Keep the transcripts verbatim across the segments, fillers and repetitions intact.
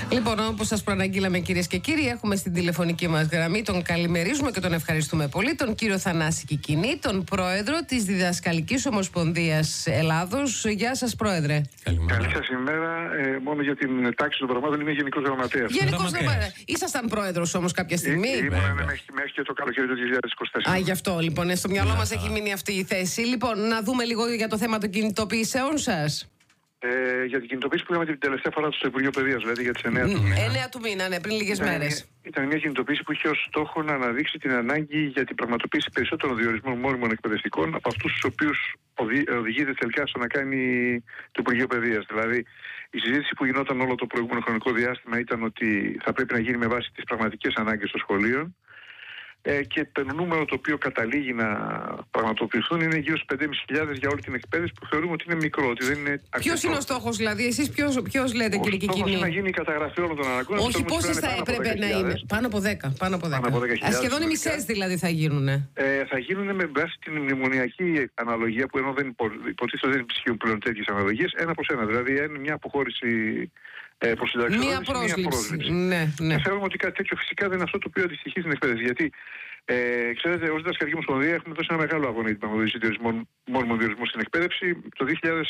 Λοιπόν, όπως σας προαναγγείλαμε, κυρίες και κύριοι, έχουμε στην τηλεφωνική μας γραμμή, τον καλημερίζουμε και τον ευχαριστούμε πολύ, τον κύριο Θανάση Κικκινή, τον πρόεδρο της Διδασκαλικής Ομοσπονδίας Ελλάδος. Γεια σας, πρόεδρε. Καλημέρα. Καλή σας ημέρα. Ε, μόνο για την τάξη των πραγμάτων είμαι γενικός γραμματέας. Γενικός γραμματέας. Ήσασταν πρόεδρος όμως κάποια στιγμή. Ήμουν ναι, μέχρι, μέχρι και το καλοκαίρι του δύο χιλιάδες είκοσι τέσσερα. Α, γι' αυτό λοιπόν. Στο μυαλό μας έχει μείνει αυτή η θέση. Λοιπόν, να δούμε λίγο για το θέμα των κινητοποιήσεων σας. Ε, για την κινητοποίηση που είχαμε την τελευταία φορά στο Υπουργείο Παιδείας, δηλαδή για τις εννέα του μήνα. εννέα του μήνα, ναι, πριν λίγες ήταν, μέρες. Ήταν μια κινητοποίηση που είχε ως στόχο να αναδείξει την ανάγκη για την πραγματοποίηση περισσότερων διορισμών μόνιμων εκπαιδευτικών από αυτούς τους οποίους οδηγείται τελικά στο να κάνει το Υπουργείο Παιδείας. Δηλαδή, η συζήτηση που γινόταν όλο το προηγούμενο χρονικό διάστημα ήταν ότι θα πρέπει να γίνει με βάση τις πραγματικές ανάγκες των σχολείων. Ε, και το νούμερο το οποίο καταλήγει να πραγματοποιηθούν είναι γύρω στους πέντε χιλιάδες πεντακόσιες για όλη την εκπαίδευση, που θεωρούμε ότι είναι μικρό, ότι δεν είναι αρκετό. Ποιος είναι ο στόχος, δηλαδή, εσείς ποιος, ποιος λέτε, κύριε Κικκινή? Ο στόχος είναι να γίνει η καταγραφή όλων των αναγκών. Όχι, πόσες θα έπρεπε να είναι? Πάνω από δέκα. Πάνω από δέκα. Σχεδόν οι μισές δηλαδή θα γίνουν. Ε, θα γίνουν με βάση την μνημονιακή αναλογία, που ενώ δεν υποτίθεται δεν ισχύουν πλέον τέτοιες αναλογίες, ένα προς ένα. Δηλαδή, είναι μια αποχώρηση. Ε, μία πρόσληψη. Ναι, ναι. Και θεωρούμε ότι κάτι τέτοιο φυσικά δεν είναι αυτό το οποίο αντιστοιχεί στην εκπαίδευση. Γιατί, ε, ξέρετε, ως Διδασκαλική Ομοσπονδία έχουμε δώσει ένα μεγάλο αγώνα για την πραγματοποίηση μόνιμων διορισμών στην εκπαίδευση. Το δύο χιλιάδες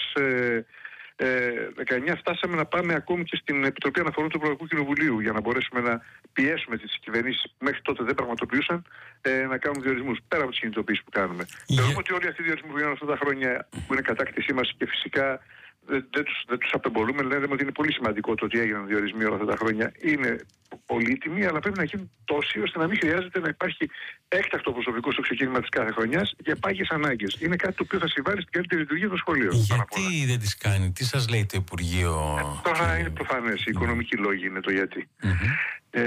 δεκαεννιά φτάσαμε να πάμε ακόμη και στην Επιτροπή Αναφορών του Ευρωπαϊκού Κοινοβουλίου για να μπορέσουμε να πιέσουμε τις κυβερνήσεις που μέχρι τότε δεν πραγματοποιούσαν ε, να κάνουν διορισμούς πέρα από τις κινητοποιήσεις που κάνουμε. Yeah. Θεωρούμε ότι όλοι αυτοί οι διορισμοί που γίνονται αυτά τα χρόνια, που είναι κατάκτησή μας και φυσικά δεν, δεν, τους, δεν τους απεμπολούμε, λέμε ότι είναι πολύ σημαντικό το ότι έγιναν διορισμοί όλα αυτά τα χρόνια. Είναι πολύτιμοι, αλλά πρέπει να γίνουν τόσοι ώστε να μην χρειάζεται να υπάρχει έκτακτο προσωπικό στο ξεκίνημα της κάθε χρονιάς για πάγιες ανάγκες. Είναι κάτι το οποίο θα συμβάλλει στην καλύτερη λειτουργία των σχολείων. Γιατί δεν τις κάνει, τι σας λέει το Υπουργείο? Ε, τώρα και... είναι προφανές, οι οικονομικοί λόγοι είναι το γιατί. Mm-hmm. Ε,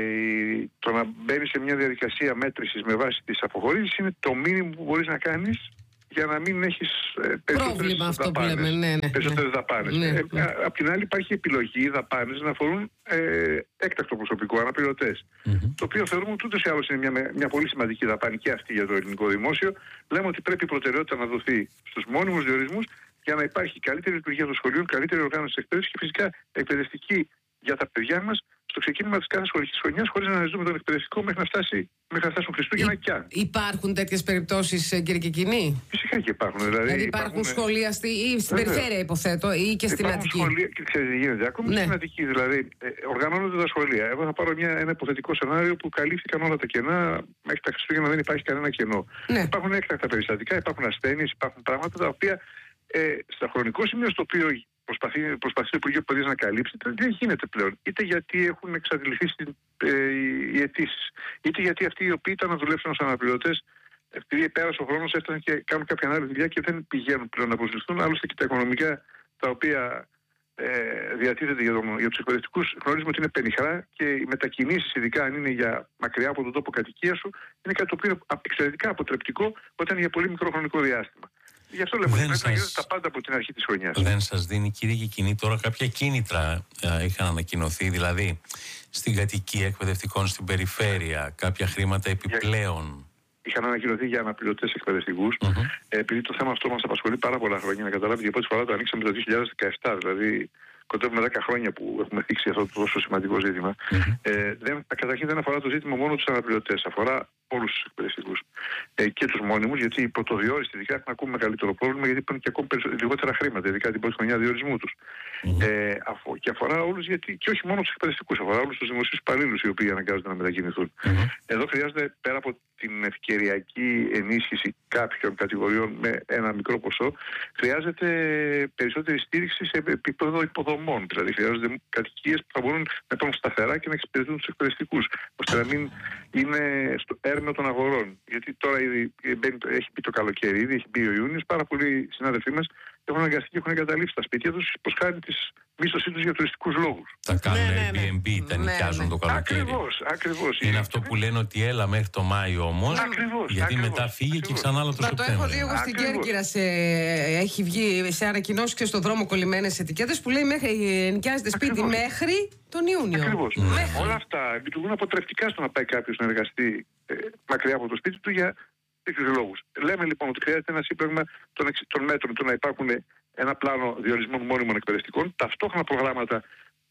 το να μπαίνει σε μια διαδικασία μέτρησης με βάση τις αποχωρήσεις είναι το μήνυμο που μπορείς να κάνεις για να μην έχεις ε, περισσότερες δαπάνες. Ναι, ναι, περισσότερες ναι. δαπάνες. Ναι, ε, ναι. Απ' την άλλη υπάρχει επιλογή δαπάνες να αφορούν ε, έκτακτο προσωπικό, αναπληρωτές. Mm-hmm. Το οποίο θεωρούμε ότι ούτως ή άλλως είναι μια, μια πολύ σημαντική δαπάνη και αυτή για το ελληνικό δημόσιο. Λέμε ότι πρέπει η προτεραιότητα να δοθεί στους μόνιμους διορισμούς για να υπάρχει καλύτερη λειτουργία των σχολείων, καλύτερη οργάνωση της εκπαίδευσης και φυσικά εκπαιδευτική για τα παιδιά μας στο ξεκίνημα της κάθε σχολικής χρονιάς, χωρίς να αναζητούμε τον εκπαιδευτικό μέχρι να, φτάσει, μέχρι να φτάσουν Χριστούγεννα κι αν. Υπάρχουν τέτοιες περιπτώσεις, κύριε Κικκινή? Φυσικά και υπάρχουν. Δηλαδή, δηλαδή υπάρχουν, υπάρχουν σχολεία στη, ή στην βέβαια. περιφέρεια, υποθέτω, ή και στην Αττική? Σχολεία, και ξέρετε τι γίνεται, ακόμη ναι. στην Αττική. Δηλαδή, ε, οργανώνονται τα σχολεία. Εγώ θα πάρω μια, ένα υποθετικό σενάριο που καλύφθηκαν όλα τα κενά. Μέχρι τα Χριστούγεννα δεν υπάρχει κανένα κενό. Ναι. Υπάρχουν έκτακτα περιστατικά, υπάρχουν ασθένειες, υπάρχουν πράγματα τα οποία ε, στο χρονικό σημείο στο οποίο Προσπαθεί, προσπαθεί το Υπουργείο Παιδείας να καλύψει, δεν γίνεται πλέον. Είτε γιατί έχουν εξαντληθεί στην, ε, οι αιτήσεις, είτε γιατί αυτοί οι οποίοι ήταν να δουλέψουν ως αναπληρωτές, επειδή πέρασε ο χρόνος, έφτασαν και κάνουν κάποια άλλη δουλειά και δεν πηγαίνουν πλέον να προσληφθούν. Άλλωστε και τα οικονομικά τα οποία ε, διατίθεται για, τον, για τους εκπαιδευτικούς γνωρίζουμε ότι είναι πενιχρά και οι μετακινήσεις, ειδικά αν είναι για μακριά από τον τόπο κατοικία σου, είναι κάτι το οποίο είναι εξαιρετικά αποτρεπτικό όταν είναι για πολύ μικρό χρονικό διάστημα. Γι' αυτό λέμε ότι πρέπει σας... να γίνονται τα πάντα από την αρχή της χρονιάς. Δεν σας δίνει, κύριε Κικκινή, τώρα κάποια κίνητρα ε, είχαν ανακοινωθεί, δηλαδή στην κατοικία εκπαιδευτικών στην περιφέρεια, κάποια χρήματα επιπλέον? Είχαν ανακοινωθεί για αναπληρωτές εκπαιδευτικούς. Mm-hmm. Ε, επειδή το θέμα αυτό μας απασχολεί πάρα πολλά χρόνια, να καταλάβετε, για πρώτη φορά το ανοίξαμε το δύο χιλιάδες δεκαεπτά, δηλαδή κοντεύουμε δέκα χρόνια που έχουμε θίξει αυτό το τόσο σημαντικό ζήτημα. Mm-hmm. Ε, δεν, καταρχήν δεν αφορά το ζήτημα μόνο τους αναπληρωτές, αφορά όλους τους εκπαιδευτικούς ε, και τους μόνιμους, γιατί οι πρωτοδιόριστοι ειδικά έχουν ακόμη μεγαλύτερο πρόβλημα, γιατί υπάρχουν και ακόμη λιγότερα χρήματα, ειδικά την πρώτη χρονιά διορισμού τους. Mm-hmm. Ε, αφο, και αφορά όλους, γιατί, και όχι μόνο τους εκπαιδευτικούς, αφορά όλους τους δημοσίους υπαλλήλους οι οποίοι αναγκάζονται να μετακινηθούν. Mm-hmm. Εδώ χρειάζεται πέρα από την ευκαιριακή ενίσχυση κάποιων κατηγοριών με ένα μικρό ποσό, χρειάζεται περισσότερη στήριξη σε επίπεδο υποδομών. Δηλαδή, χρειάζονται κατοικίες που θα μπορούν να υπάρχουν σταθερά και να εξυπηρετούν τους εκπαιδευτικούς, ώστε να μην είναι στο έρμεο των αγορών. Γιατί τώρα ήδη, έχει μπει το καλοκαίρι, ήδη έχει μπει ο Ιούνιος, πάρα πολλοί συνάδελφοί μας έχουν αναγκαστεί και έχουν εγκαταλείψει τα σπίτια τους προς χάρη της μίσθωσή τους για τουριστικούς λόγους. Τα κάνουν ναι, ναι, Airbnb, ναι, τα νοικιάζουν ναι, ναι. το καλοκαίρι. Ακριβώς, ακριβώς. Είναι αυτό που λένε ότι έλα μέχρι το Μάιο όμως, ακριβώς, γιατί ακριβώς, μετά φύγει ακριβώς. και ξανά άλλο το Μα Σεπτέμβριο. το έχω δει εγώ στην Κέρκυρα, σε... έχει βγει σε ανακοινώσεις και στον δρόμο κολλημένες ετικέτες που λέει μέχρι, νοικιάζεται σπίτι ακριβώς. μέχρι τον Ιούνιο. Ακριβώς. Ναι. Όλα αυτά λειτουργούν αποτρεπτικά στο να πάει κάποιος να εργαστεί ε, μακριά από το σπίτι του για τέτοιους λόγους. Λέμε λοιπόν ότι χρειάζεται ένα σύμπλεγμα των, των μέτρων, το να υπάρχουν ένα πλάνο διορισμών μόνιμων εκπαιδευτικών, ταυτόχρονα προγράμματα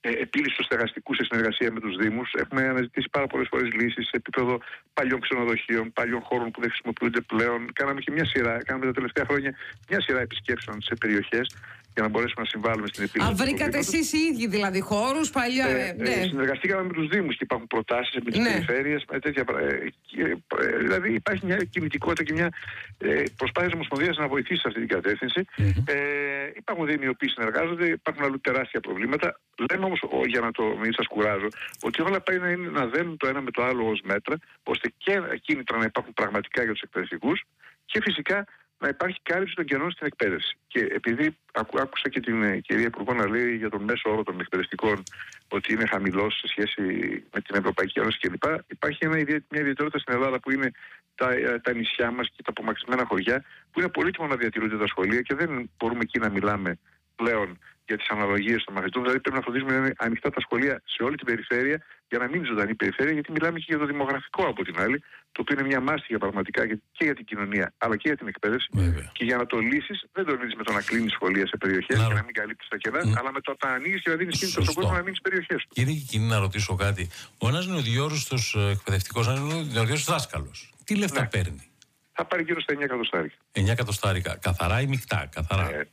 ε, επίλυση του στεγαστικού σε συνεργασία με τους Δήμους. Έχουμε αναζητήσει πάρα πολλές φορές λύσεις σε επίπεδο παλιών ξενοδοχείων, παλιών χώρων που δεν χρησιμοποιούνται πλέον. Κάναμε και μια σειρά, κάναμε τα τελευταία χρόνια μια σειρά επισκέψεων σε περιοχές για να μπορέσουμε να συμβάλλουμε στην επίλυση. Α, βρήκατε εσείς οι ίδιοι δηλαδή χώρους παλιά. Ε, ε, ναι. ε, συνεργαστήκαμε με τους Δήμους και υπάρχουν προτάσεις με τις ναι. περιφέρειες, με τέτοια. Ε, ε, δηλαδή υπάρχει μια κινητικότητα και μια ε, προσπάθεια της Ομοσπονδίας να βοηθήσει σε αυτή την κατεύθυνση. Mm-hmm. Ε, υπάρχουν Δήμοι οι οποίοι συνεργάζονται, υπάρχουν αλλού τεράστια προβλήματα. Λέμε όμως, για να το μην σας κουράζω, ότι όλα πάει να, είναι, να δένουν το ένα με το άλλο ως μέτρα, ώστε και κίνητρα να υπάρχουν πραγματικά για τους εκπαιδευτικούς και φυσικά να υπάρχει κάλυψη των κενών στην εκπαίδευση. Και επειδή άκου, άκουσα και την κυρία Υπουργό να λέει για τον μέσο όρο των εκπαιδευτικών ότι είναι χαμηλός σε σχέση με την Ευρωπαϊκή Ένωση κλπ. Υπάρχει ένα, μια ιδιαιτερότητα στην Ελλάδα που είναι τα, τα νησιά μας και τα απομακρυσμένα χωριά, που είναι πολύτιμο να διατηρούνται τα σχολεία και δεν μπορούμε εκεί να μιλάμε πλέον για τις αναλογίες των μαθητών. Δηλαδή πρέπει να φροντίσουμε να είναι ανοιχτά τα σχολεία σε όλη την περιφέρεια για να μην είναι ζωντανή περιφέρεια, γιατί μιλάμε και για το δημογραφικό από την άλλη, το οποίο είναι μια μάστιγα πραγματικά και για την κοινωνία αλλά και για την εκπαίδευση. Βέβαια. Και για να το λύσεις, δεν το λύνεις με το να κλείνεις σχολεία σε περιοχές να... και να μην καλύπτεις τα κενά, mm. αλλά με το να τα ανοίγεις και να δίνεις κίνητρο στον κόσμο να μείνει στις περιοχές του. Κύριε Κικκίνη, να ρωτήσω κάτι. Ο ένας νεοδιόριστος εκπαιδευτικός, ένας νεοδιόριστος δάσκαλος, τι λεφτά ναι. παίρνει? Θα πάρει γύρω στα εννιά εκατοστάρικα. εννιά εκατοστάρικα. Καθαρά ή μεικτά? Καθαρά. Ε,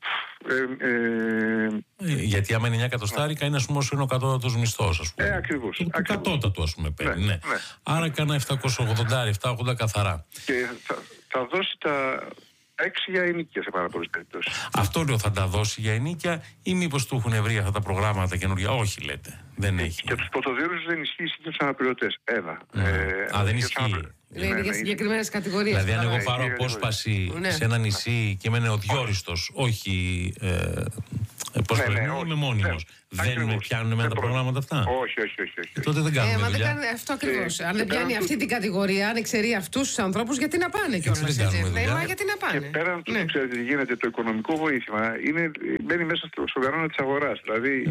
Ε, ε, ε, γιατί άμα είναι εννιά εκατοστάρικα είναι, ας πούμε, όσο είναι ο κατώτατος μισθός, ας πούμε. Ε, ακριβώς. Το, το κατώτατο, ας πούμε, παίρνει. Ναι, ναι. ναι. Άρα κάνα επτακόσια ογδόντα, επτακόσια ογδόντα καθαρά. Και θα, θα δώσει τα έξι για ενίκια σε πάρα πολλές περιπτώσεις. Αυτό λέω, θα τα δώσει για ενίκια ή μήπως του έχουν βρει αυτά τα προγράμματα καινούργια? Όχι, λέτε. Δεν και, έχει. Και τους πρωτοδιόρους δεν ισχύει για τους αναπληρωτές. Ένα. Mm. Ε, Α, δεν ισχύει. Ναι, είναι για συγκεκριμένες κατηγορίες. Δηλαδή, αν εγώ πάρω απόσπαση ναι. σε ένα νησί και είμαι νεοδιόριστος, όχι. Ε, Πώς ναι, ναι, είμαι μόνιμος. Ναι, δεν με πιάνουν εμένα τα προγράμματα αυτά? Όχι, όχι, όχι. όχι. Και τότε δεν κάνουμε ε, μα δουλειά. Δεν κάνει αυτό ακριβώς. Αν δεν πιάνει αυτή την κατηγορία, αν εξαιρεί αυτούς τους ανθρώπους, γιατί να πάνε κιόλας? Ναι, μα γιατί να πάνε. Και πέραν του, ξέρετε τι γίνεται, το οικονομικό βοήθημα είναι, μπαίνει μέσα στο κανόνα της αγοράς. Δηλαδή,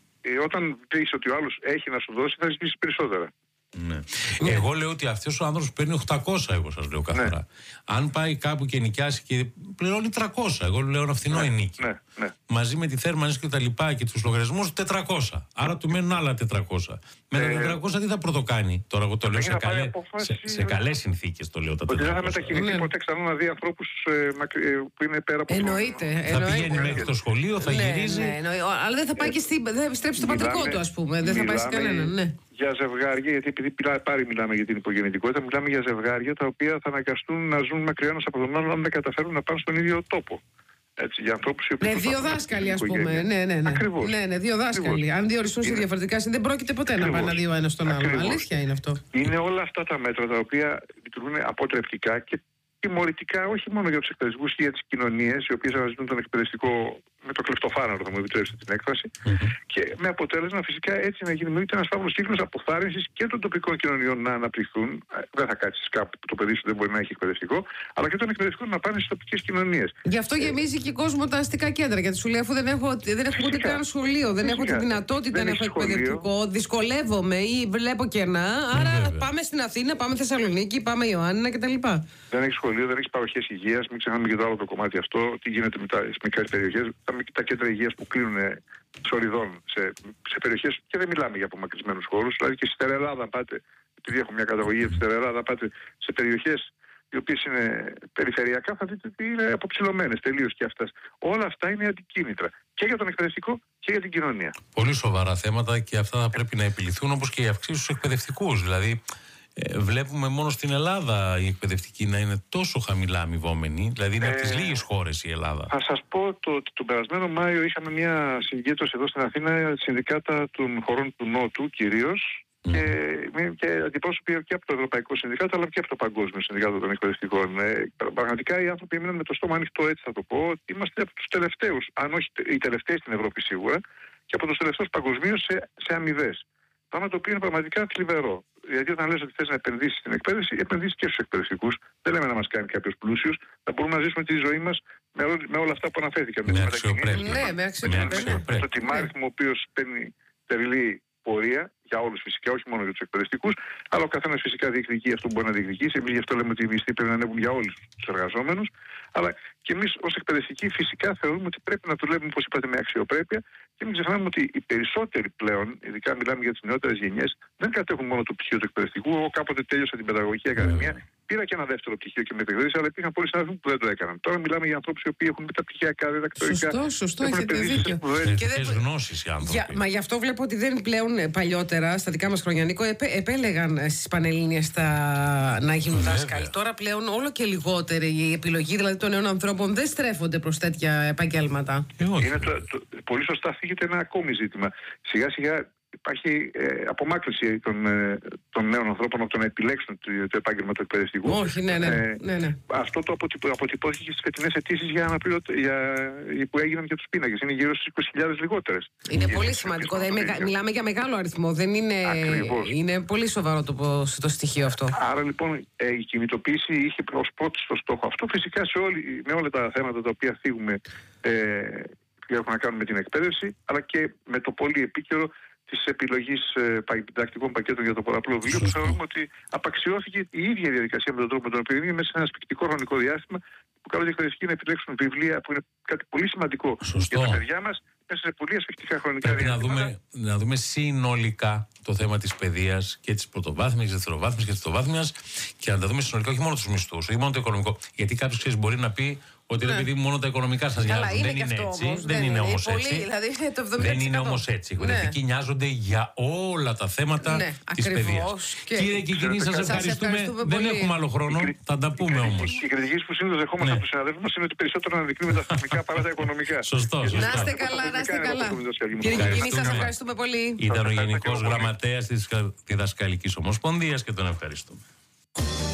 όταν δεις ότι ο άλλος έχει να σου δώσει, θα ζητήσεις περισσότερα. Ναι. Ναι. Εγώ λέω ότι αυτός ο άνθρωπος παίρνει οκτακόσια, εγώ σας λέω καθαρά. Ναι. Αν πάει κάπου και νοικιάσει και πληρώνει τριακόσια, εγώ λέω ένα φθηνό ναι. ενίκιο. Ναι. Ναι. Μαζί με τη θέρμανση και τα λοιπά και τους λογαριασμούς τετρακόσια. Άρα του μένουν άλλα τετρακόσια. Με τα τετρακόσια τι θα πρωτοκάνει? Τώρα εγώ το λέω σε, καλέ, σε, σε καλές συνθήκες το λέω τα τετρακόσια. Ότι δεν θα μετακινηθεί ποτέ ξανά να δει ανθρώπους που είναι πέρα από εννοείται, το... Θα πηγαίνει μέχρι το σχολείο, θα ναι, γυρίζει. Ναι, ναι, αλλά δεν θα πάει και στη, δεν θα επιστρέψει στο πατρικό του, ας πούμε. Δεν θα πάει σε κανέναν. Ναι. Για ζευγάρια, γιατί επειδή πάλι μιλάμε για την υπογεννητικότητα, μιλάμε για ζευγάρια τα οποία θα αναγκαστούν να ζουν μακριά ένας από τον άλλον αν δεν καταφέρουν να πάνε στον ίδιο τόπο. Έτσι, για ανθρώπους οι οποίοι. Ναι, δύο δάσκαλοι, ας πούμε. Ναι, ναι, ναι. Ακριβώς. Ναι, ναι, δύο δάσκαλοι. Ακριβώς. Αν διοριστούν σε διαφορετικά σημεία, δεν πρόκειται ποτέ Ακριβώς. να πάνε δύο ένα στον άλλο. Αλήθεια είναι αυτό. Είναι όλα αυτά τα μέτρα τα οποία λειτουργούν αποτρεπτικά και τιμωρητικά, όχι μόνο για τους εκπαιδευτικούς και για τις κοινωνίες, οι οποίες αναζητούν τον εκπαιδευτικό με το κλεφτοφάναρο, θα μου επιτρέψετε την έκφραση, mm-hmm. και με αποτέλεσμα φυσικά έτσι να γίνει ένας φαύλος κύκλος αποθάρρυνσης και των τοπικών κοινωνιών να αναπτυχθούν. Δεν θα κάτσεις κάπου που το παιδί σου δεν μπορεί να έχει εκπαιδευτικό, αλλά και των εκπαιδευτικών να πάνε στις τοπικές κοινωνίες. Γι' αυτό γεμίζει και κόσμο τα αστικά κέντρα. Γιατί σου λέει, αφού δεν έχω, δεν έχω ούτε καν σχολείο, δεν φυσικά. έχω τη δυνατότητα να έχω εκπαιδευτικό, δυσκολεύομαι ή βλέπω κενά. Άρα mm-hmm. πάμε στην Αθήνα, πάμε Θεσσαλονίκη, πάμε Ιωάννινα κτλ. Δεν έχει σχολείο, δεν έχει παροχές υγείας. Μην ξεχνάμε και το άλλο το κομμάτι αυτό. Τι γίνεται με τις μικρές περιοχές. Τα κέντρα υγείας που κλείνουν σοριδών σε, σε περιοχές και δεν μιλάμε για απομακρυσμένους χώρους. Δηλαδή και στη ΣτερεΕλλάδα πάτε, επειδή έχω μια καταγωγή στη ΣτερεΕλλάδα, πάτε σε περιοχές οι οποίες είναι περιφερειακά, θα δείτε ότι είναι αποψηλωμένες τελείως και αυτές. Όλα αυτά είναι αντικίνητρα και για τον εκπαιδευτικό και για την κοινωνία. Πολύ σοβαρά θέματα και αυτά θα πρέπει να επιληθούν, όπως και οι αυξήσεις στους εκπαιδευτικούς. Δηλαδή, Ε, βλέπουμε μόνο στην Ελλάδα η εκπαιδευτική να είναι τόσο χαμηλά αμοιβόμενη, δηλαδή είναι ε, από τις λίγες χώρες η Ελλάδα. Θα σας πω ότι το, τον περασμένο Μάιο είχαμε μια συγκέντρωση εδώ στην Αθήνα, συνδικάτα των χωρών του Νότου κυρίως, mm. και, και αντιπρόσωποι και από το Ευρωπαϊκό Συνδικάτο αλλά και από το Παγκόσμιο Συνδικάτο των Εκπαιδευτικών. Ε, πραγματικά οι άνθρωποι έμειναν με το στόμα ανοιχτό, έτσι θα το πω, ότι είμαστε από τους τελευταίους, αν όχι οι τελευταίοι στην Ευρώπη σίγουρα, και από τους τελευταίους παγκοσμίως σε, σε αμοιβές. Πράγμα το οποίο είναι πραγματικά θλιβερό. Γιατί όταν λες ότι θες να επενδύσεις στην εκπαίδευση, επενδύσεις και στους εκπαιδευτικούς. Δεν λέμε να μας κάνει κάποιος πλούσιος. Θα μπορούμε να ζήσουμε τη ζωή μας με, ό, με όλα αυτά που αναφέρθηκαν. Με αξιοπρέπεια. Ναι, με αξιοπρέπεια. Το τιμάριθμο ο οποίος παίρνει τερλή πορεία για όλους φυσικά, όχι μόνο για τους εκπαιδευτικούς, αλλά ο καθένας φυσικά διεκδικεί αυτό που μπορεί να διεκδικήσει. Εμείς γι' αυτό λέμε ότι οι μισθοί πρέπει να ανέβουν για όλους τους εργαζόμενους. Αλλά και εμείς ως εκπαιδευτικοί φυσικά θεωρούμε ότι πρέπει να δουλεύουμε, όπως είπατε, με αξιοπρέπεια. Και μην ξεχνάμε ότι οι περισσότεροι πλέον, ειδικά μιλάμε για τις νεότερες γενιές, δεν κατέχουν μόνο το πτυχίο του εκπαιδευτικού. Εγώ κάποτε τέλειωσα την Παιδαγωγική Ακαδημία, πήρα και ένα δεύτερο πτυχίο και με επεκδίδησα, αλλά υπήρχαν πολλοί συνάδελφοι που δεν το έκαναν. Τώρα μιλάμε για ανθρώπους οι οποίοι έχουν μπει τα πτυχιακά, διδακτορικά. Σωστό, σωστό, έχετε δίκιο. Και δεν... γνώσεις οι άνθρωποι. Για, μα γι' αυτό βλέπω ότι δεν πλέον παλιότερα, στα δικά μας χρόνια, Νίκο, επέ, επέλεγαν στις Πανελλήνιες τα... να γίνουν δάσκαλοι. Τώρα πλέον όλο και λιγότερη η επιλογή δηλαδή των νέων ανθρώπων δεν στρέφονται προς τέτοια επαγγέλματα. Είναι το, το, πολύ σωστά θίγεται ένα ακόμη ζήτημα. Σιγά σιγά υπάρχει ε, απομάκρυνση των, ε, των νέων ανθρώπων από το να επιλέξουν το, το επάγγελμα του εκπαιδευτικού. Όχι, ναι, ναι. Ε, ναι, ναι. Αυτό το αποτυπω, αποτυπώθηκε στις φετινές αιτήσεις για αναπληρωτές που έγιναν για τους πίνακες. Είναι γύρω στις είκοσι χιλιάδες λιγότερες. Είναι πολύ είναι σημαντικό. Δεν είναι, μιλάμε για μεγάλο αριθμό. Δεν είναι, είναι πολύ σοβαρό το, το στοιχείο αυτό. Άρα λοιπόν ε, η κινητοποίηση είχε ως πρώτο στο στόχο αυτό. Φυσικά σε όλη, με όλα τα θέματα τα οποία θίγουμε ε, που έχουν να κάνουν με την εκπαίδευση, αλλά και με το πολύ επίκαιρο της επιλογής ε, διδακτικών πακέτων για το πολλαπλό βιβλίο, που θεωρούμε ότι απαξιώθηκε η ίδια η διαδικασία με τον τρόπο με τον οποίο είναι μέσα σε ένα σπικτικό χρονικό διάστημα που καλούν οι εκπαιδευτικοί να επιλέξουν βιβλία που είναι κάτι πολύ σημαντικό. Σωστό. Για τα παιδιά μας μέσα σε πολύ ασφικτικά χρονικά Πρέπει διάστημα. Να δούμε, να δούμε συνολικά το θέμα της παιδείας και της πρωτοβάθμιας, της δευτεροβάθμιας και της τριτοβάθμιας και να τα δούμε συνολικά, όχι μόνο τους μισθούς, όχι μόνο το οικονομικό. Γιατί κάποιος ξέρεις μπορεί να πει ότι ναι. επειδή μόνο τα οικονομικά σας νοιάζουν. Δεν είναι έτσι. Όμως, δεν είναι όμως πολύ, έτσι. Δηλαδή το εβδομήντα τοις εκατό. Δεν είναι όμως έτσι. Οι εκπαιδευτικοί ναι. νοιάζονται για όλα τα θέματα ναι, της παιδείας. Και... Κύριε Κικκινή, σας ευχαριστούμε. ευχαριστούμε δεν πολύ. Έχουμε άλλο χρόνο. Η... Θα τα πούμε όμως. Οι κριτικές που συνήθως δεχόμαστε ναι. από τους συναδέλφους μας είναι ότι περισσότερο αναδεικνύουμε τα θεσμικά παρά τα οικονομικά. Σωστό. Να είστε καλά, να είστε καλά. Κύριε Κικκινή, σας ευχαριστούμε πολύ. Ήταν ο Γενικός Γραμματέας της Διδασκαλικής Ομοσπονδίας και τον ευχαριστούμε.